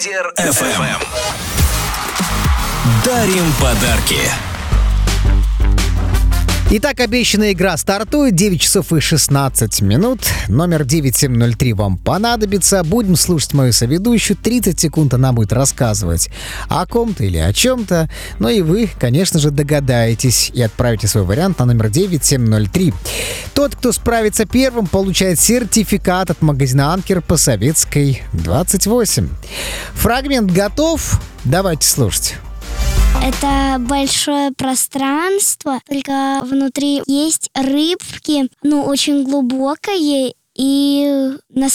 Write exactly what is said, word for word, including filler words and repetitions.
эф эм. Дарим подарки. Итак, обещанная игра стартует. девять часов и шестнадцать минут. Номер девять семь ноль три вам понадобится. Будем слушать мою соведущую. тридцать секунд она будет рассказывать о ком-то или о чем-то. Ну и вы, конечно же, догадаетесь и отправите свой вариант на номер девять семь ноль три. Тот, кто справится первым, получает сертификат от магазина «Анкер» по Советской, двадцать восемь. Фрагмент готов? Давайте слушать. Это большое пространство, только внутри есть рыбки, ну, очень глубокое, и на